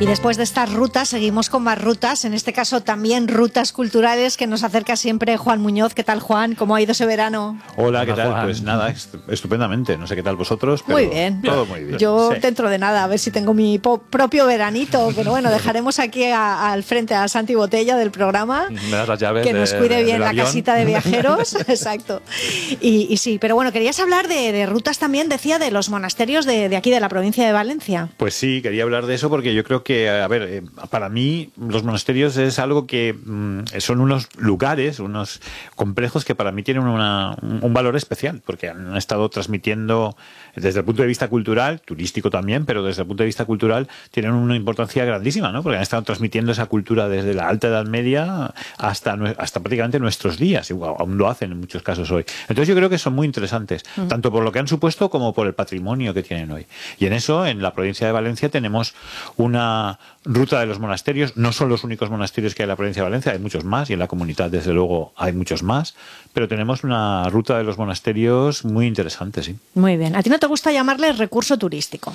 Y después de estas rutas seguimos con más rutas, en este caso también rutas culturales que nos acerca siempre Juan Muñoz. ¿Qué tal, Juan? ¿Cómo ha ido ese verano? Hola, ¿qué tal? Juan. Pues nada, estupendamente. No sé qué tal vosotros, pero muy bien. Todo muy bien. Yo dentro de nada, a ver si tengo mi propio veranito, pero bueno, dejaremos aquí al frente a Santi Botella del programa. Me das las llaves que nos cuide bien la avión. casita de viajeros. Exacto. Y sí, pero bueno, querías hablar de rutas también, decía, de los monasterios de aquí, de la provincia de Valencia. Pues sí, quería hablar de eso porque yo creo que, a ver, para mí los monasterios es algo que son unos lugares, unos complejos que para mí tienen un valor especial, porque han estado transmitiendo desde el punto de vista cultural, turístico también, pero desde el punto de vista cultural tienen una importancia grandísima, ¿no? Porque han estado transmitiendo esa cultura desde la Alta Edad Media hasta prácticamente nuestros días, y aún lo hacen en muchos casos hoy. Entonces yo creo que son muy interesantes, tanto por lo que han supuesto como por el patrimonio que tienen hoy. Y en eso, en la provincia de Valencia, tenemos una ruta de los monasterios. No son los únicos monasterios que hay en la provincia de Valencia, hay muchos más, y en la comunidad, desde luego, hay muchos más, pero tenemos una ruta de los monasterios muy interesante, sí. Muy bien. ¿A ti no te gusta llamarle recurso turístico?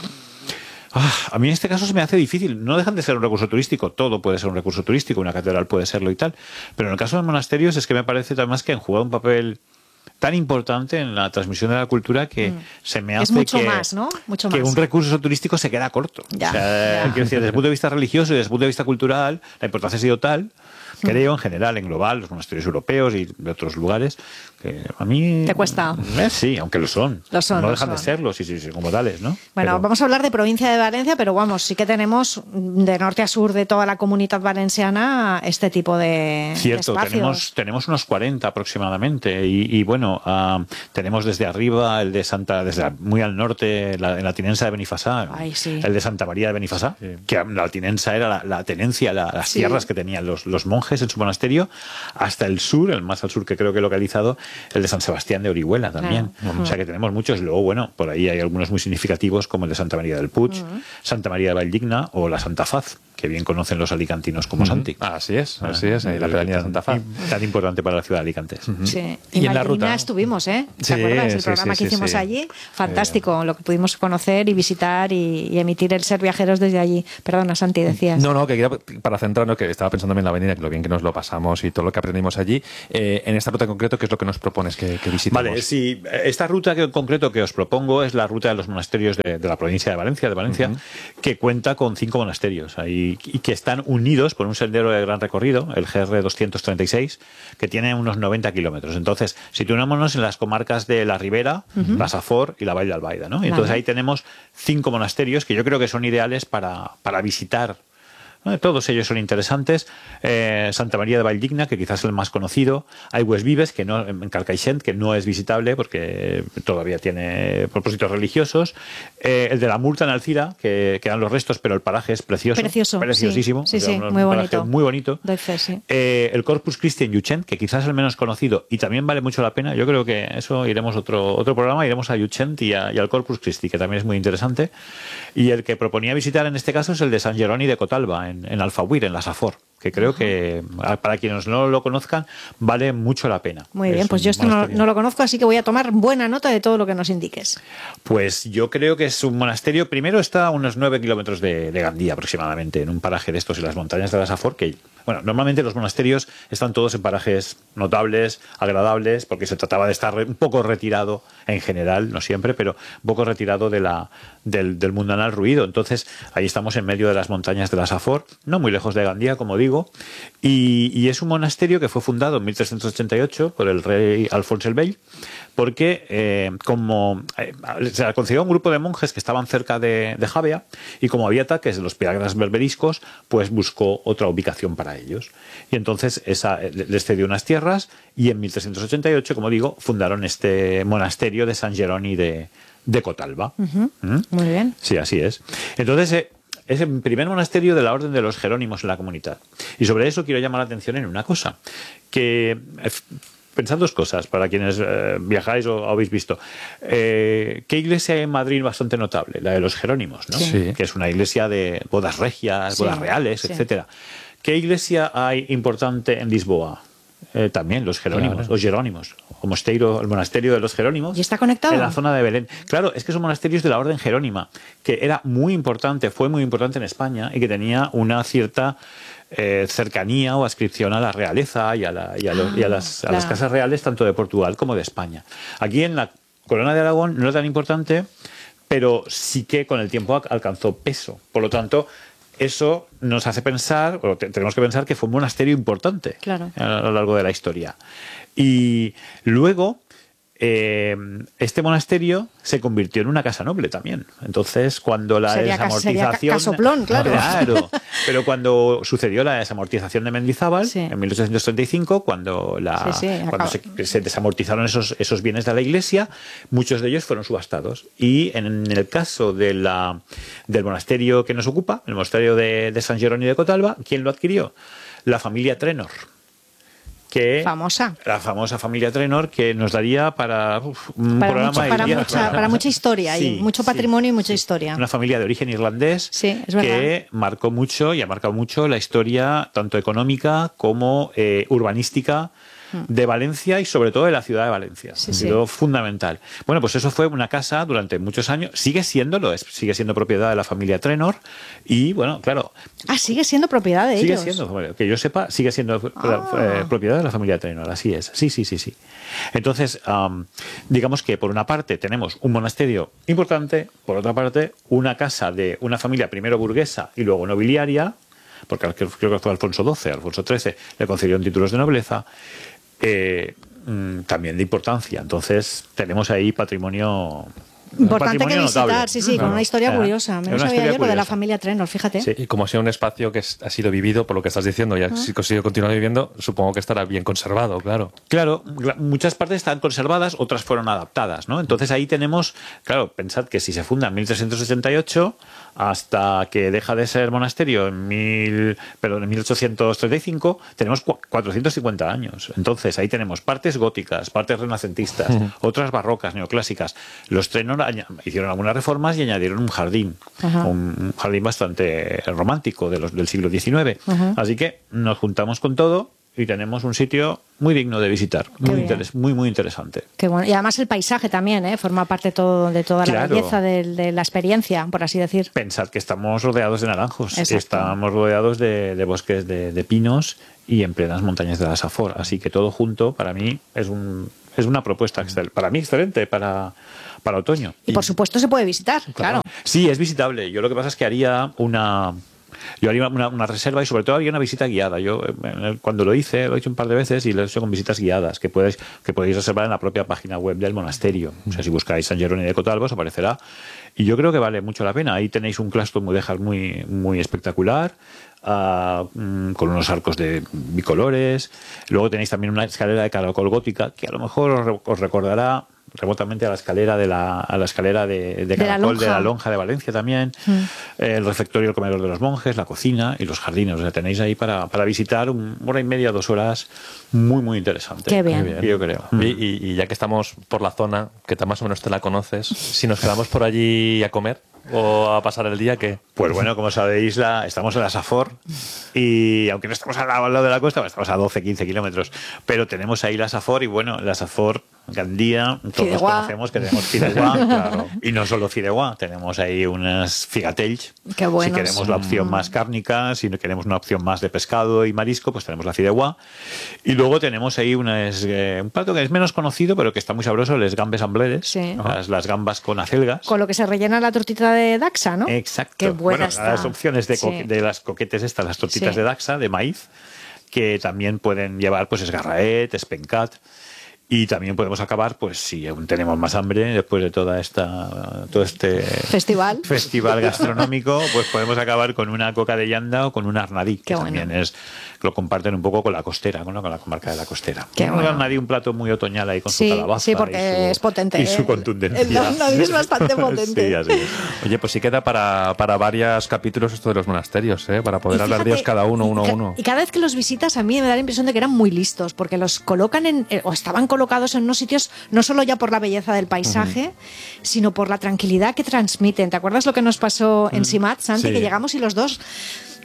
A mí en este caso se me hace difícil. No dejan de ser un recurso turístico. Todo puede ser un recurso turístico, una catedral puede serlo y tal. Pero en el caso de los monasterios es que me parece además que han jugado un papel tan importante en la transmisión de la cultura que se me hace es mucho más, ¿no? Mucho que más. un recurso turístico se queda corto. Ya, o sea, quiero decir, desde el punto de vista religioso y desde el punto de vista cultural, la importancia ha sido tal, creo, en general, en global, los monasterios europeos y de otros lugares, que a mí... ¿Te cuesta? Sí, aunque lo son. No dejan de serlo, sí, como tales, ¿no? Bueno, pero vamos a hablar de provincia de Valencia, pero vamos, sí que tenemos de norte a sur de toda la comunidad valenciana este tipo de espacios. Tenemos unos 40 aproximadamente y bueno, tenemos desde arriba el de desde muy al norte, en la tinensa de Benifasá, sí. El de Santa María de Benifasá, que la tinensa era la tenencia, las tierras que tenían los monjes en su monasterio, hasta el sur, el más al sur que creo que he localizado, el de San Sebastián de Orihuela también. O sea que tenemos muchos. Luego, bueno, por ahí hay algunos muy significativos como el de Santa María del Puig, Santa María de Valldigna o la Santa Faz, que bien conocen los alicantinos como Santi. Así es, la pedanía de Santa Faz. Tan importante para la ciudad de Alicante. Sí. Y en la ruta estuvimos, ¿eh? ¿Te acuerdas? El programa que hicimos allí, fantástico, lo que pudimos conocer y visitar y emitir el Ser Viajeros desde allí. Perdona, Santi, decías. No, que quería, para centrarnos, que estaba pensando en la avenida, que lo bien que nos lo pasamos y todo lo que aprendimos allí. En esta ruta en concreto, ¿qué es lo que nos propones que visitemos? Vale, sí, esta ruta en concreto que os propongo es la ruta de los monasterios de la provincia de Valencia, que cuenta con 5 monasterios ahí, y que están unidos por un sendero de gran recorrido, el GR 236, que tiene unos 90 kilómetros. Entonces, situémonos en las comarcas de la Ribera, la Safor y la Vall d'Albaida, ¿no? Y entonces ahí tenemos 5 monasterios que yo creo que son ideales para visitar. Todos ellos son interesantes. Santa María de Valldigna, que quizás es el más conocido. Aigües Vives, que no, en Carcaixent, que no es visitable porque todavía tiene propósitos religiosos. El de la Murta en Alcira, que quedan los restos, pero el paraje es precioso. Preciosísimo. Sí, muy bonito. Muy bonito. Doy fe, sí. El Corpus Christi en Llutxent, que quizás es el menos conocido y también vale mucho la pena. Yo creo que eso iremos otro programa, iremos a Llutxent y al Corpus Christi, que también es muy interesante. Y el que proponía visitar en este caso es el de San Jeroni de Cotalba, en Alfahuir, en la Safor, que creo que para quienes no lo conozcan vale mucho la pena. Muy bien, pues yo esto no lo conozco, así que voy a tomar buena nota de todo lo que nos indiques. Pues yo creo que es un monasterio, primero está a unos 9 kilómetros de Gandía aproximadamente, en un paraje de estos en las montañas de la Safor, que bueno, normalmente los monasterios están todos en parajes notables, agradables, porque se trataba de estar un poco retirado en general, no siempre, pero un poco retirado del mundanal ruido. Entonces ahí estamos en medio de las montañas de la Safor, no muy lejos de Gandía, como digo, y es un monasterio que fue fundado en 1388 por el rey Alfonso el Vell, porque se concedió a un grupo de monjes que estaban cerca de Javea, y como había ataques de los piratas berberiscos, pues buscó otra ubicación para ellos. Y entonces les cedió unas tierras, y en 1388, como digo, fundaron este monasterio de San Jeroni de Cotalba. Muy bien. Sí, así es. Entonces, es el primer monasterio de la Orden de los Jerónimos en la comunidad. Y sobre eso quiero llamar la atención en una cosa, que... Pensad dos cosas, para quienes viajáis o habéis visto. ¿Qué iglesia hay en Madrid bastante notable? La de los Jerónimos, ¿no? Sí. Que es una iglesia de bodas regias, bodas reales, etcétera. ¿Qué iglesia hay importante en Lisboa? también los Jerónimos, los Jerónimos, el monasterio de los Jerónimos. ¿Y está conectado? En la zona de Belén. Claro, es que son monasterios de la Orden Jerónima, que era muy importante, fue muy importante en España y que tenía una cierta cercanía o adscripción a la realeza y a las casas reales tanto de Portugal como de España. Aquí en la Corona de Aragón no era tan importante, pero sí que con el tiempo alcanzó peso. Por lo tanto, eso nos hace pensar, o tenemos que pensar que fue un monasterio importante a lo largo de la historia. Y luego, este monasterio se convirtió en una casa noble también. Entonces, cuando la desamortización... Sería casoplón, claro. Claro, pero cuando sucedió la desamortización de Mendizábal, en 1835, cuando se desamortizaron esos bienes de la Iglesia, muchos de ellos fueron subastados. Y en el caso del monasterio que nos ocupa, el monasterio de San Jerónimo de Cotalba, ¿quién lo adquirió? La familia Trenor. La famosa familia Trenor, que nos daría para un programa para mucha historia, y mucho patrimonio y mucha historia. Una familia de origen irlandés que marcó mucho y ha marcado mucho la historia tanto económica como urbanística de Valencia y sobre todo de la ciudad de Valencia. Ha sido fundamental. Bueno, pues eso fue una casa durante muchos años. Sigue siendo propiedad de la familia Trenor y, bueno, claro... sigue siendo propiedad de ellos. Sigue siendo, que yo sepa, sigue siendo propiedad de la familia Trenor, así es. Sí. Entonces, digamos que por una parte tenemos un monasterio importante, por otra parte una casa de una familia primero burguesa y luego nobiliaria, porque creo que fue Alfonso XII, Alfonso XIII le concedieron títulos de nobleza, también de importancia. Entonces tenemos ahí patrimonio importante que visitar, notable. Con una historia curiosa. Me lo sabía yo, lo de la familia Trenor, fíjate. Sí, y como ha sido un espacio que ha sido vivido, por lo que estás diciendo, y ha sido continuado viviendo, supongo que estará bien conservado, claro. Claro, muchas partes están conservadas, otras fueron adaptadas, ¿no? Entonces ahí tenemos, claro, pensad que si se funda en 1388 hasta que deja de ser monasterio en 1835, tenemos 450 años. Entonces ahí tenemos partes góticas, partes renacentistas, otras barrocas, neoclásicas. Los Trenor hicieron algunas reformas y añadieron un jardín, un jardín bastante romántico del siglo XIX. Así que nos juntamos con todo y tenemos un sitio muy digno de visitar, muy interesante. Qué bueno. Y además el paisaje también, forma parte de toda la belleza de la experiencia, por así decir. Pensad que estamos rodeados de naranjos, estamos rodeados de bosques de pinos y en plenas montañas de la Safor, así que todo junto para mí es una propuesta para mí excelente para otoño. Y por supuesto se puede visitar, claro. Sí, es visitable. Yo lo que pasa es que haría una reserva y sobre todo haría una visita guiada. Yo cuando lo he hecho un par de veces y lo he hecho con visitas guiadas que podéis reservar en la propia página web del monasterio. O sea, si buscáis San Jerónimo de Cotalba os aparecerá. Y yo creo que vale mucho la pena. Ahí tenéis un claustro muy espectacular, con unos arcos de bicolores. Luego tenéis también una escalera de caracol gótica que a lo mejor os recordará remotamente a la escalera de caracol de la lonja de Valencia también, el refectorio, el comedor de los monjes, la cocina y los jardines. O sea, tenéis ahí para visitar 1 hora y media, 2 horas, muy interesante. Qué bien. Yo creo. Y ya que estamos por la zona, que más o menos te la conoces, si nos quedamos por allí a comer o a pasar el día, ¿qué? Pues bueno, como sabéis, estamos en la Safor y aunque no estamos al lado de la costa, estamos a 12-15 kilómetros, pero tenemos ahí la Safor y bueno, la Safor, Gandía, todos conocemos que tenemos fideuà, claro. Y no solo fideuà, tenemos ahí unas figatells. Qué buenos. Si queremos la opción más cárnica, si no queremos una opción más de pescado y marisco, pues tenemos la fideuà. Y luego tenemos ahí un plato que es menos conocido, pero que está muy sabroso, les gambes ambleres, las gambas con acelgas. Con lo que se rellena la tortita de Daxa, ¿no? Exacto. Qué buena está. Las opciones de las coquetes las tortitas de Daxa, de maíz, que también pueden llevar pues esgarraet, espencat. Y también podemos acabar, pues si aún tenemos más hambre después de todo este festival gastronómico, pues podemos acabar con una coca de llanda o con un arnadí, que también lo comparten un poco con la costera, con la comarca de la costera. Un arnadí, un plato muy otoñal ahí con su calabaza. Sí, porque es potente. Y su contundencia. El arnadí es bastante potente. Sí, así es. Oye, pues sí queda para varios capítulos esto de los monasterios, para poder hablar de ellos cada uno. Y cada vez que los visitas a mí me da la impresión de que eran muy listos, porque los colocan o estaban colocados en unos sitios no solo ya por la belleza del paisaje, sino por la tranquilidad que transmiten. ¿Te acuerdas lo que nos pasó en Simat, Santi? Que llegamos y los dos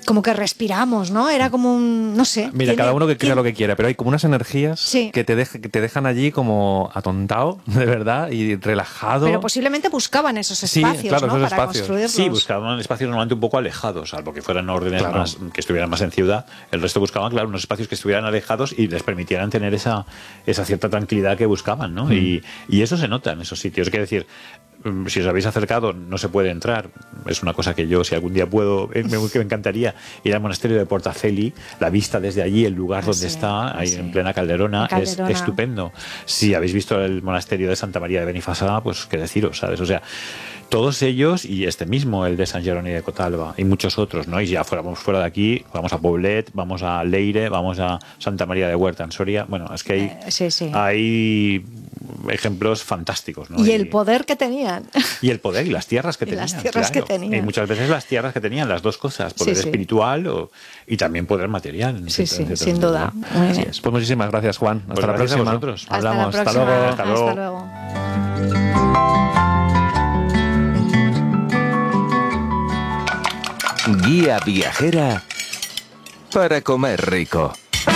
como que respiramos, ¿no? Era como un, no sé. Mira, cada uno que crea lo que quiera, pero hay como unas energías que te dejan allí como atontado, de verdad, y relajado. Pero posiblemente buscaban esos espacios, claro, ¿no? Esos para espacios. construirlos. Sí, buscaban espacios normalmente un poco alejados, salvo que fueran órdenes más, que estuvieran más en ciudad. El resto buscaban, claro, unos espacios que estuvieran alejados y les permitieran tener esa cierta tranquilidad que buscaban, ¿no? Y eso se nota en esos sitios. Quiero decir, si os habéis acercado, no se puede entrar. Es una cosa que yo, si algún día puedo, me encantaría ir al monasterio de Portaceli. La vista desde allí, el lugar donde está, ahí en plena Calderona, es estupendo. Si habéis visto el monasterio de Santa María de Benifasá, pues qué deciros, ¿sabes? O sea, todos ellos y este mismo, el de San Jerónimo de Cotalba y muchos otros, ¿no? Y ya vamos fuera de aquí, vamos a Poblet, vamos a Leire, vamos a Santa María de Huerta en Soria. Bueno, es que hay ejemplos fantásticos, ¿no? Y el poder que tenían. Y el poder y las tierras que tenían. Las tierras que tenían. Y muchas veces las tierras que tenían, las dos cosas, poder espiritual y también poder material. Sin duda. Pues muchísimas gracias, Juan. Hasta la próxima. Vosotros. Hablamos. Hasta luego. Hasta luego. Guía viajera para comer rico.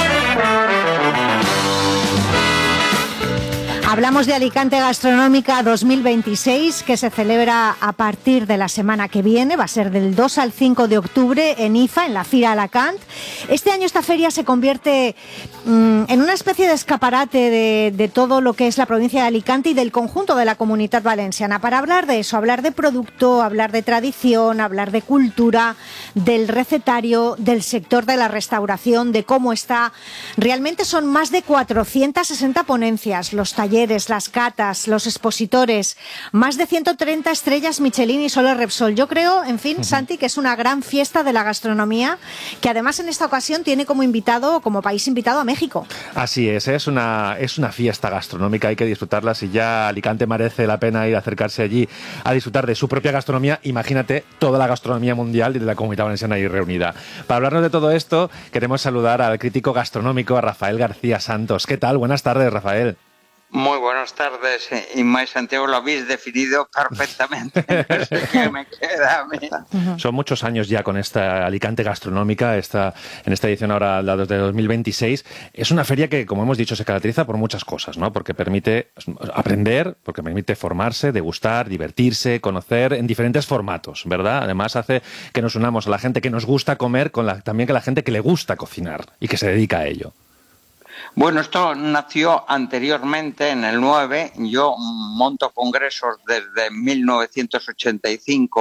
Hablamos de Alicante Gastronómica 2026, que se celebra a partir de la semana que viene. Va a ser del 2 al 5 de octubre en IFA, en la Fira Alacant. Este año esta feria se convierte en una especie de escaparate de todo lo que es la provincia de Alicante y del conjunto de la Comunitat Valenciana. Para hablar de eso, hablar de producto, hablar de tradición, hablar de cultura, del recetario, del sector de la restauración, de cómo está. Realmente son más de 460 ponencias, los talleres, las catas, los expositores, más de 130 estrellas Michelin y Solo Repsol. Yo creo, en fin, Santi, que es una gran fiesta de la gastronomía, que además en esta ocasión tiene como país invitado a México. Así es una fiesta gastronómica, hay que disfrutarla. Si ya Alicante merece la pena ir a acercarse allí a disfrutar de su propia gastronomía, imagínate toda la gastronomía mundial y de la Comunidad Valenciana ahí reunida. Para hablarnos de todo esto, queremos saludar al crítico gastronómico, a Rafael García Santos. ¿Qué tal? Buenas tardes, Rafael. Muy buenas tardes, Inmay Santiago, lo habéis definido perfectamente. No sé qué me queda a mí. Son muchos años ya con esta Alicante Gastronómica, en esta edición ahora, la de 2026. Es una feria que, como hemos dicho, se caracteriza por muchas cosas, ¿no? Porque permite aprender, porque permite formarse, degustar, divertirse, conocer en diferentes formatos, ¿verdad? Además hace que nos unamos a la gente que nos gusta comer también con la gente que le gusta cocinar y que se dedica a ello. Bueno, esto nació anteriormente, en el 9. Yo monto congresos desde 1985